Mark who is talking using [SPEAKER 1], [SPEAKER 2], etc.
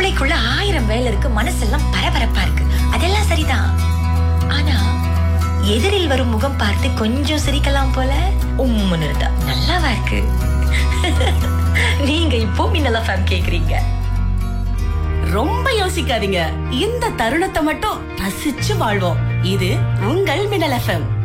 [SPEAKER 1] மூளைக்குள்ள 1000 வேலை இருக்கு, மனசெல்லாம் பரபரப்பா இருக்கு. அதெல்லாம் சரிதான். ஆனா எதிரில் வரும் முகம் பார்த்து கொஞ்சம் சிரிக்கலாம் போல உம்முன்னு இருந்தா நல்லாவா இருக்கு? நீங்க இப்போ மின்னல் எஃப்எம் கேக்குறீங்க.
[SPEAKER 2] ரொம்ப யோசிக்காதீங்க, இந்த தருணத்தை மட்டும் ரசிச்சு வாழ்வோம். இது உங்கள் மின்னல் எஃப்எம்.